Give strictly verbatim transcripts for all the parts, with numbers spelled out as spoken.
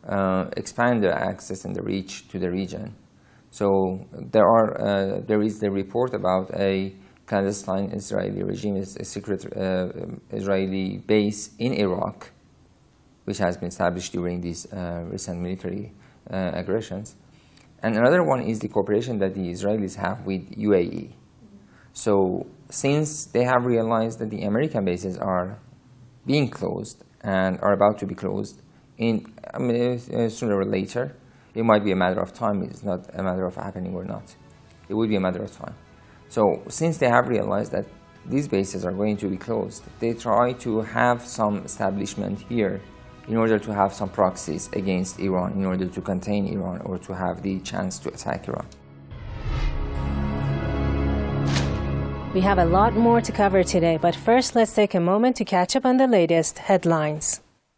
uh, expand the access and the reach to the region. So there are uh, there is the report about a clandestine Israeli regime, is a secret uh, Israeli base in Iraq, which has been established during these uh, recent military uh, aggressions. And another one is the cooperation that the Israelis have with U A E. So since they have realized that the American bases are being closed and are about to be closed, in I mean, uh, sooner or later, it might be a matter of time. It's not a matter of happening or not. It will be a matter of time. So since they have realized that these bases are going to be closed, they try to have some establishment here in order to have some proxies against Iran, in order to contain Iran or to have the chance to attack Iran. We have a lot more to cover today, but first let's take a moment to catch up on the latest headlines.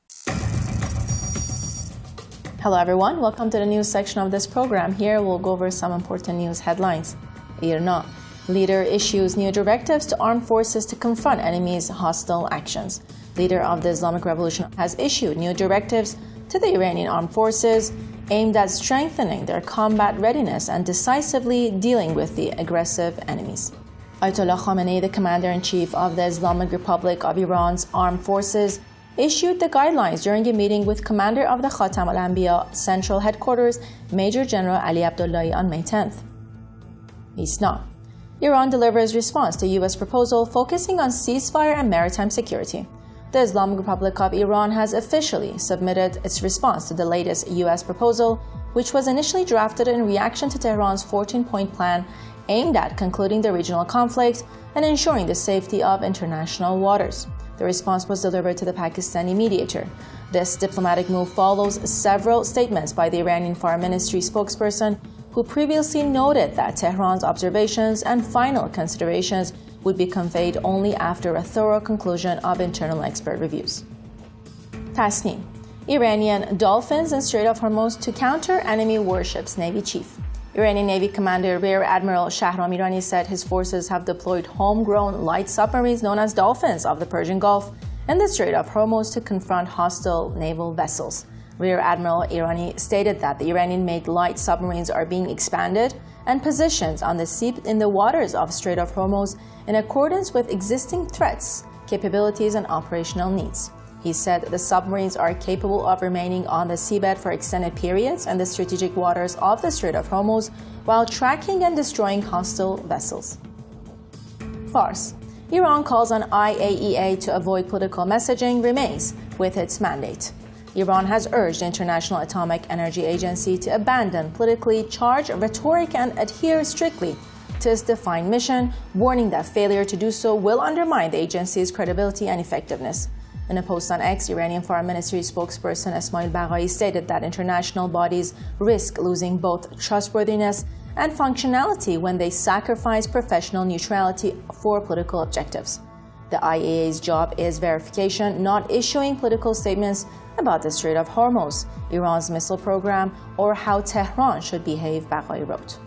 Hello everyone, welcome to the news section of this program. Here we'll go over some important news headlines. IRNA. Leader issues new directives to armed forces to confront enemies' hostile actions. Leader of the Islamic Revolution has issued new directives to the Iranian armed forces aimed at strengthening their combat readiness and decisively dealing with the aggressive enemies. Ayatollah Khamenei, the commander-in-chief of the Islamic Republic of Iran's armed forces, issued the guidelines during a meeting with commander of the Khatam al-Anbiya Central Headquarters, Major General Ali Abdullahi, on May tenth. ISNA. Iran delivers response to U S proposal focusing on ceasefire and maritime security. The Islamic Republic of Iran has officially submitted its response to the latest U S proposal, which was initially drafted in reaction to Tehran's fourteen-point plan aimed at concluding the regional conflict and ensuring the safety of international waters. The response was delivered to the Pakistani mediator. This diplomatic move follows several statements by the Iranian Foreign Ministry spokesperson, who previously noted that Tehran's observations and final considerations would be conveyed only after a thorough conclusion of internal expert reviews. Tasnim. Iranian dolphins in Strait of Hormuz to counter enemy warships, Navy chief. Iranian Navy Commander Rear Admiral Shahram Irani said his forces have deployed homegrown light submarines known as Dolphins of the Persian Gulf in the Strait of Hormuz to confront hostile naval vessels. Rear Admiral Irani stated that the Iranian-made light submarines are being expanded and positioned on the sea in the waters of Strait of Hormuz in accordance with existing threats, capabilities, and operational needs. He said the submarines are capable of remaining on the seabed for extended periods in the strategic waters of the Strait of Hormuz while tracking and destroying hostile vessels. Fars. Iran calls on I A E A to avoid political messaging remains with its mandate. Iran has urged the International Atomic Energy Agency to abandon politically charged rhetoric and adhere strictly to its defined mission, warning that failure to do so will undermine the agency's credibility and effectiveness. In a post on X, Iranian Foreign Ministry spokesperson Esmail Baghai stated that international bodies risk losing both trustworthiness and functionality when they sacrifice professional neutrality for political objectives. The I A E A's job is verification, not issuing political statements about the Strait of Hormuz, Iran's missile program, or how Tehran should behave, Baghai wrote.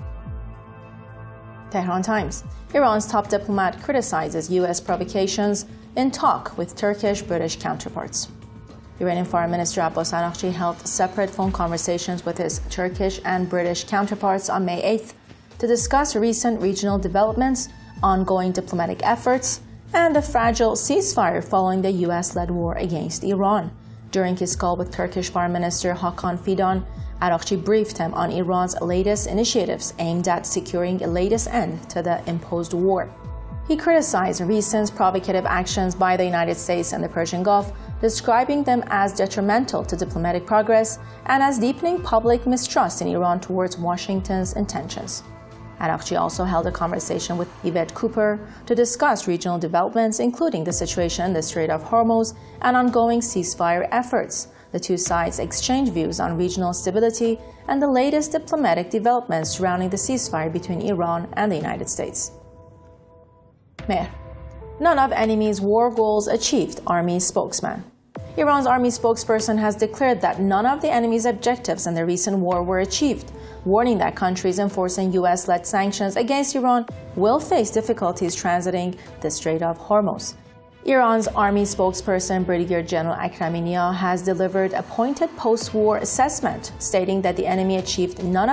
Tehran Times. Iran's top diplomat criticizes U S provocations in talk with Turkish-British counterparts. Iranian Foreign Minister Abbas Araghchi held separate phone conversations with his Turkish and British counterparts on May eighth to discuss recent regional developments, ongoing diplomatic efforts, and the fragile ceasefire following the U S-led war against Iran. During his call with Turkish Foreign Minister Hakan Fidan, Araghchi briefed him on Iran's latest initiatives aimed at securing a latest end to the imposed war. He criticized recent provocative actions by the United States and the Persian Gulf, describing them as detrimental to diplomatic progress and as deepening public mistrust in Iran towards Washington's intentions. Araghchi also held a conversation with Yvette Cooper to discuss regional developments, including the situation in the Strait of Hormuz and ongoing ceasefire efforts. The two sides exchanged views on regional stability and the latest diplomatic developments surrounding the ceasefire between Iran and the United States. Mehr. None of enemy's war goals achieved, Army spokesman. Iran's army spokesperson has declared that none of the enemy's objectives in the recent war were achieved, warning that countries enforcing U S-led sanctions against Iran will face difficulties transiting the Strait of Hormuz. Iran's army spokesperson, Brigadier General Akraminia, has delivered a pointed post-war assessment, stating that the enemy achieved none